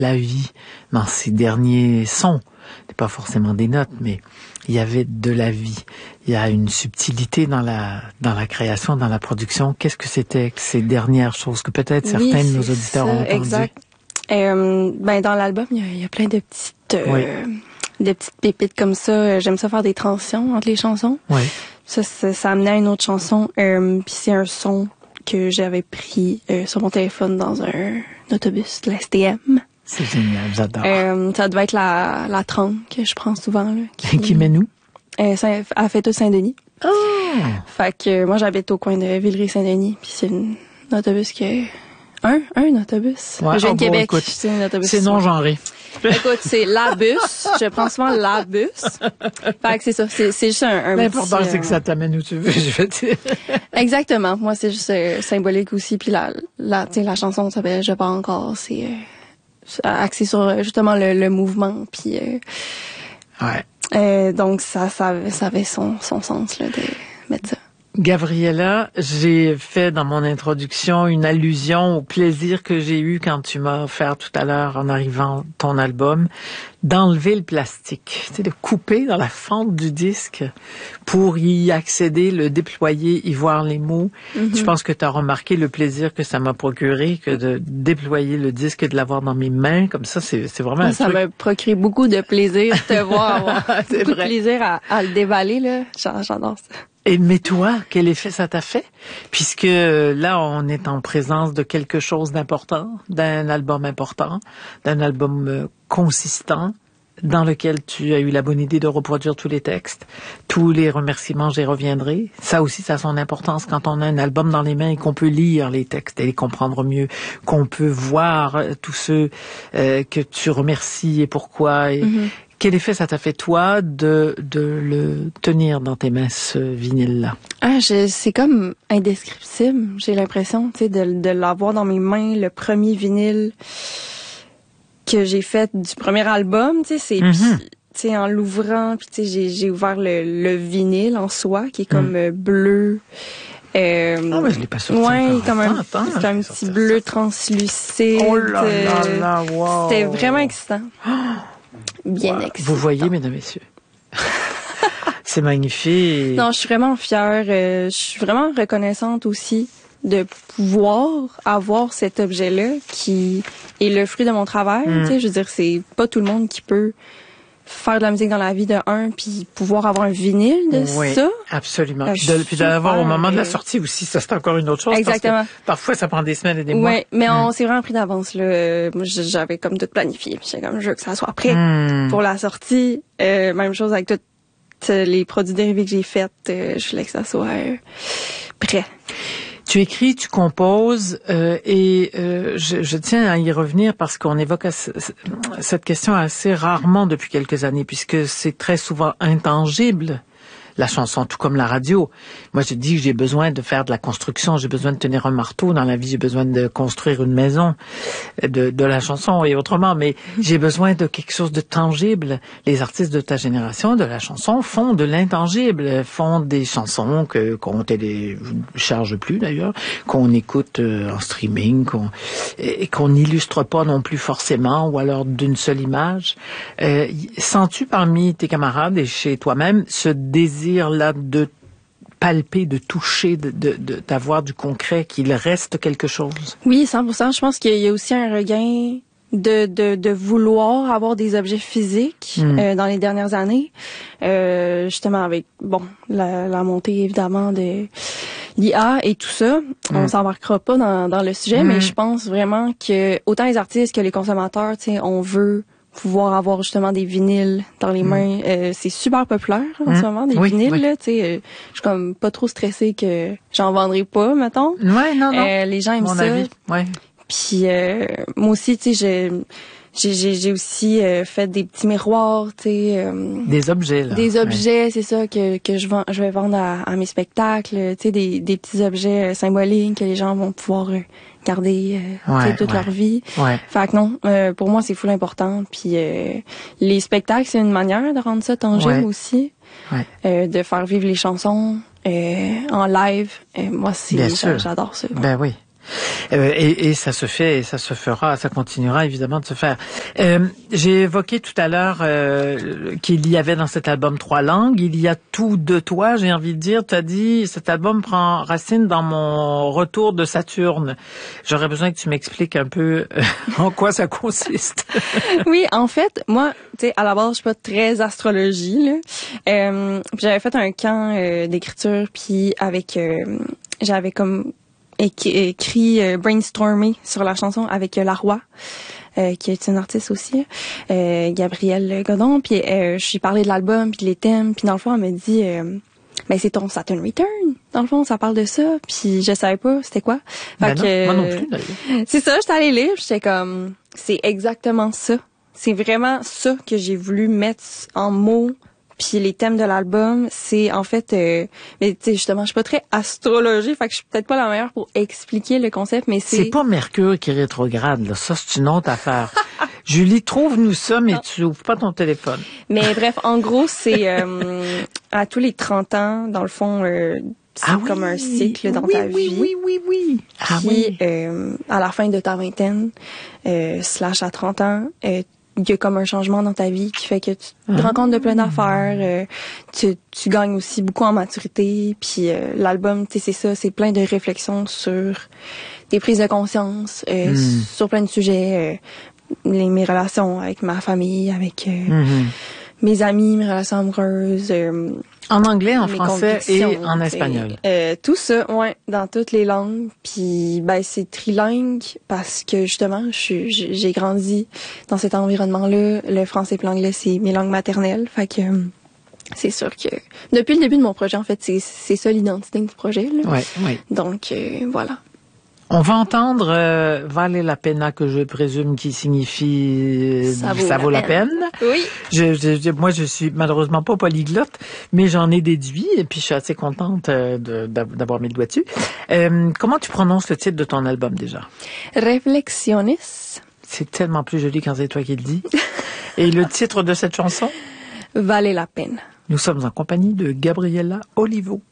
la vie dans ces derniers sons. C'est pas forcément des notes, mais il y avait de la vie. Il y a une subtilité dans la création, dans la production. Qu'est-ce que c'était que ces dernières choses que peut-être certains de nos auditeurs ont entendues? Exact. Dans l'album, il y a plein de petites pépites comme ça. J'aime ça faire des transitions entre les chansons. Oui. Ça amenait à une autre chanson. Puis c'est un son que j'avais pris sur mon téléphone dans un autobus de la STM. C'est génial, j'adore. Ça devait être la 30 que je prends souvent. Là, qui mène où? À Fêteau-Saint-Denis. Oh! Fait que moi, j'habite au coin de Villeray-Saint-Denis. Puis c'est un autobus qui... Un autobus. Ouais, je viens de Québec. Écoute, c'est un autobus. C'est non-genré. Écoute, c'est la bus. Je prends souvent la bus. Fait que c'est ça. C'est juste un L'important, petit, c'est que ça t'amène où tu veux, je veux dire. Exactement. Moi, c'est juste symbolique aussi. Puis la chanson s'appelle Je pars encore. C'est axé sur justement le mouvement. Puis ouais. donc ça avait son sens là, de mettre ça. Gabriella, j'ai fait dans mon introduction une allusion au plaisir que j'ai eu quand tu m'as offert tout à l'heure en arrivant ton album, d'enlever le plastique, tu sais, de couper dans la fente du disque pour y accéder, le déployer, y voir les mots. Mm-hmm. Je pense que tu as remarqué le plaisir que ça m'a procuré que de déployer le disque et de l'avoir dans mes mains, comme ça, c'est vraiment un ça truc. Ça m'a procuré beaucoup de plaisir de te voir avoir beaucoup vrai. de plaisir à le déballer, là. J'adore ça. Mais toi, quel effet ça t'a fait? Puisque là, on est en présence de quelque chose d'important, d'un album important, d'un album consistant, dans lequel tu as eu la bonne idée de reproduire tous les textes, tous les remerciements, j'y reviendrai. Ça aussi, ça a son importance quand on a un album dans les mains et qu'on peut lire les textes et les comprendre mieux, qu'on peut voir tous ceux que tu remercies et pourquoi. Et quel effet ça t'a fait, toi, de le tenir dans tes mains, ce vinyle-là? C'est comme indescriptible, j'ai l'impression, tu sais, de l'avoir dans mes mains, le premier vinyle que j'ai fait du premier album, tu sais, c'est... Tu sais, en l'ouvrant, puis tu sais, j'ai ouvert le vinyle en soi, qui est comme bleu. Mais je l'ai pas sorti encore. Comme c'est un petit bleu translucide. Oh là là, wow! C'était vraiment excitant. Bien excitant. Vous voyez, mesdames et messieurs. C'est magnifique. Non, je suis vraiment fière. Je suis vraiment reconnaissante aussi de pouvoir avoir cet objet-là qui est le fruit de mon travail. Tu sais, je veux dire, c'est pas tout le monde qui peut faire de la musique dans la vie de un puis pouvoir avoir un vinyle de ça. Absolument. Puis de l'avoir au moment de la sortie aussi, ça c'est encore une autre chose. Exactement. Parce que parfois ça prend des semaines et des mois. Oui, mais on s'est vraiment pris d'avance là. Moi, j'avais comme tout planifié. Puis j'étais comme je veux que ça soit prêt pour la sortie. Même chose avec toutes les produits dérivés que j'ai faits. Je voulais que ça soit prêt. Tu écris, tu composes, je tiens à y revenir parce qu'on évoque cette question assez rarement depuis quelques années, puisque c'est très souvent intangible, la chanson, tout comme la radio. Moi, je dis que j'ai besoin de faire de la construction, j'ai besoin de tenir un marteau dans la vie, j'ai besoin de construire une maison, de la chanson et autrement, mais j'ai besoin de quelque chose de tangible. Les artistes de ta génération, de la chanson, font de l'intangible, font des chansons qu'on télécharge plus d'ailleurs, qu'on écoute en streaming, et qu'on n'illustre pas non plus forcément, ou alors d'une seule image. Sens-tu parmi tes camarades et chez toi-même ce désir-là de palper, de toucher, d'avoir du concret, qu'il reste quelque chose? Oui, 100%. Je pense qu'il y a aussi un regain de vouloir avoir des objets physiques dans les dernières années. Justement avec, la montée évidemment de l'IA et tout ça. On s'embarquera pas dans le sujet, mais je pense vraiment que autant les artistes que les consommateurs, tu sais, on veut pouvoir avoir justement des vinyles dans les mains. C'est super populaire en ce moment, des vinyles. Là, tu sais, je suis comme pas trop stressée que j'en vendrai pas, mettons. Ouais, non. Les gens aiment Mon ça. avis, ouais. Puis moi aussi, tu sais, j'ai aussi fait des petits miroirs, tu sais. Des objets, là. Des objets, c'est ça, que je vais vendre à mes spectacles. Tu sais, des petits objets symboliques que les gens vont pouvoir garder toute leur vie. Ouais. Fait que non, pour moi, c'est full important. Puis les spectacles, c'est une manière de rendre ça tangible aussi. Ouais. De faire vivre les chansons en live. Moi, j'adore ça. Ben oui. Et ça se fait, et ça se fera, ça continuera évidemment de se faire. J'ai évoqué tout à l'heure qu'il y avait dans cet album 3 langues. Il y a tout de toi, j'ai envie de dire. Tu as dit, cet album prend racine dans mon retour de Saturne. J'aurais besoin que tu m'expliques un peu en quoi ça consiste. Oui, en fait, moi, tu sais, à la base, je suis pas très astrologie, là. J'avais fait un camp d'écriture, puis avec, j'avais comme écrit brainstormé sur la chanson avec Laroy, qui est une artiste aussi, Gabrielle Godon, puis je lui parlais de l'album, puis les thèmes, puis dans le fond, elle me dit, ben c'est ton Saturn Return, dans le fond, ça parle de ça, puis je savais pas c'était quoi. Fait que, moi non plus, d'ailleurs. C'est ça, j'étais allée lire, j'étais comme, c'est exactement ça. C'est vraiment ça que j'ai voulu mettre en mots. Puis les thèmes de l'album, c'est en fait, mais tu sais justement, je suis pas très astrologie, fait que je suis peut-être pas la meilleure pour expliquer le concept, mais c'est pas Mercure qui est rétrograde, là. Ça c'est une autre affaire. Julie, trouve-nous ça, mais tu ouvres pas ton téléphone. Mais bref, en gros, c'est à tous les 30 ans, dans le fond, c'est comme un cycle dans ta vie. Oui. Puis à la fin de ta vingtaine, / à 30 ans, il y a comme un changement dans ta vie qui fait que tu te rends compte de plein d'affaires, tu gagnes aussi beaucoup en maturité, puis l'album, tu sais, c'est ça, c'est plein de réflexions sur des prises de conscience, sur plein de sujets, mes relations avec ma famille, avec mes amis, mes relations amoureuses. En anglais, en français et en espagnol. Tout ça, ouais, dans toutes les langues. Puis, ben, c'est trilingue parce que justement, j'ai grandi dans cet environnement-là. Le français et l'anglais, c'est mes langues maternelles. Fait que c'est sûr que depuis le début de mon projet, en fait, c'est ça l'identité du projet. Là. Ouais. Donc, voilà. On va entendre Vale la pena, que je présume qui signifie ça vaut la peine. Oui. Moi, je suis malheureusement pas polyglotte, mais j'en ai déduit et puis je suis assez contente d'avoir mis le doigt dessus. Comment tu prononces le titre de ton album déjà? Reflexiones. C'est tellement plus joli quand c'est toi qui le dis. Et le titre de cette chanson? Vale la peine. Nous sommes en compagnie de Gabriela Olivo.